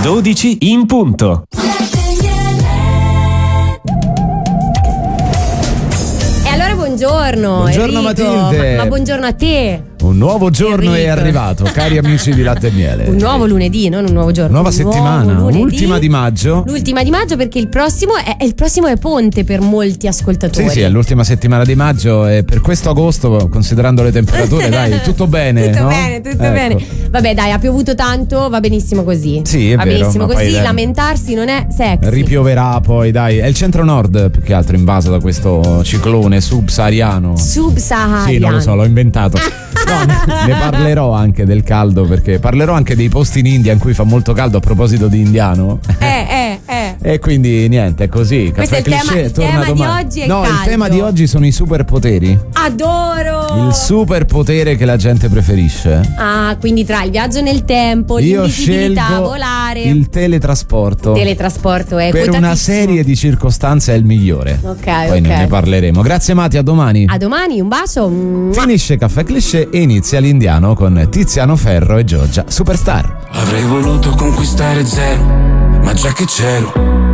12 in punto. E allora buongiorno. Buongiorno Enrico. Matilde. Ma buongiorno a te. Un nuovo giorno è Enrico. arrivato, cari amici di Latte e Miele. Un nuovo lunedì, non un nuovo giorno. Nuova un settimana, nuovo lunedì. ultima di maggio. L'ultima di maggio, perché il prossimo è ponte per molti ascoltatori. Sì, è l'ultima settimana di maggio e per questo agosto, considerando le temperature, dai, tutto bene. Tutto no? bene, tutto Ecco. bene. Vabbè, dai, ha piovuto tanto, va benissimo così. Sì, è va vero, benissimo ma così, poi, lamentarsi non è sexy. Ripioverà poi, dai. È il centro-nord più che altro invaso da questo ciclone subsahariano. Subsahariano. Sì, non lo so, l'ho inventato. No, ne parlerò anche del caldo, perché parlerò anche dei posti in India in cui fa molto caldo a proposito di indiano. E quindi niente, è così. Questo è il tema di oggi è no, caldo. il tema di oggi sono i superpoteri. Adoro! Il superpotere che la gente preferisce. Ah, quindi tra il viaggio nel tempo, Io l'invisibilità, scelgo volare. il teletrasporto. Teletrasporto è Per una quotatissimo. serie di circostanze è il migliore. Ok, Poi ne parleremo. Grazie Mati, a domani. A domani, un bacio. Finisce Caffè Cliché e inizia l'Indiano con Tiziano Ferro e Giorgia Superstar. Avrei voluto conquistare zero, ma già che c'ero